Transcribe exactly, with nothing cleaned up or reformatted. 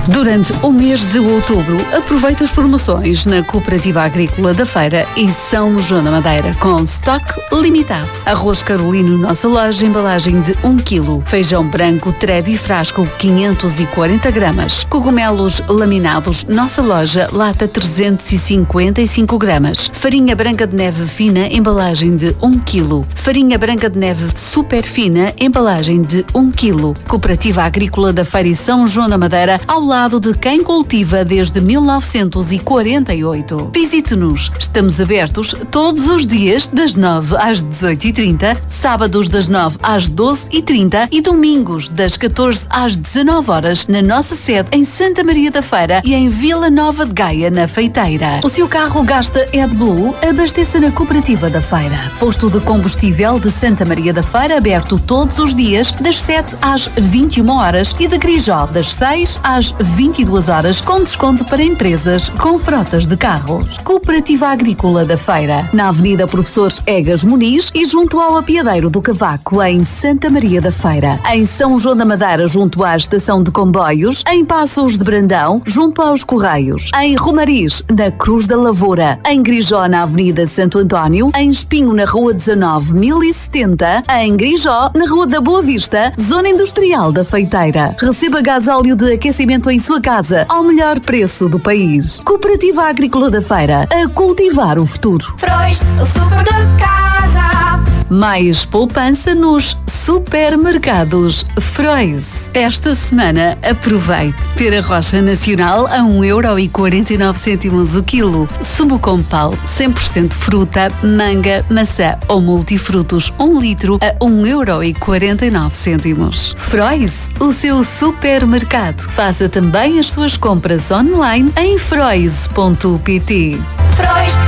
Durante o mês de outubro, aproveita as promoções na Cooperativa Agrícola da Feira e São João da Madeira, com estoque limitado. Arroz Carolino, nossa loja, embalagem de um quilo. Feijão branco Trevi Frasco, quinhentos e quarenta gramas. Cogumelos laminados, nossa loja, lata trezentos e cinquenta e cinco gramas. Farinha branca de neve fina, embalagem de um quilo. Farinha branca de neve super fina, embalagem de um quilo. Cooperativa Agrícola da Feira e São João da Madeira, ao lado de quem cultiva desde mil novecentos e quarenta e oito. Visite-nos. Estamos abertos todos os dias das nove às dezoito e trinta, sábados das nove às doze e trinta e domingos das catorze às dezanove horas na nossa sede em Santa Maria da Feira e em Vila Nova de Gaia, na Feiteira. O seu carro gasta AdBlue? Abasteça na Cooperativa da Feira. Posto de combustível de Santa Maria da Feira, aberto todos os dias das sete às vinte e uma horas e de Grijó das seis às vinte e duas horas, com desconto para empresas com frotas de carros. Cooperativa Agrícola da Feira, na Avenida Professores Egas Muniz e junto ao Apiadeiro do Cavaco, em Santa Maria da Feira. Em São João da Madeira, junto à Estação de Comboios. Em Passos de Brandão, junto aos Correios. Em Romariz, na Cruz da Lavoura. Em Grijó, na Avenida Santo António. Em Espinho, na Rua dezenove mil e setenta. Em Grijó, na Rua da Boa Vista, Zona Industrial da Feiteira. Receba gasóleo de aquecimento em sua casa ao melhor preço do país. Cooperativa Agrícola da Feira, a cultivar o futuro. Frois, o super da casa. Mais poupança nos supermercados Frois. Esta semana aproveite. Pera roxa nacional a um euro e quarenta e nove cêntimos o quilo. Sumo com pau, cem por cento fruta, manga, maçã ou multifrutos, um litro a um euro e quarenta e nove cêntimos. Frois, o seu supermercado. Faça também as suas compras online em frois ponto pt. Frois.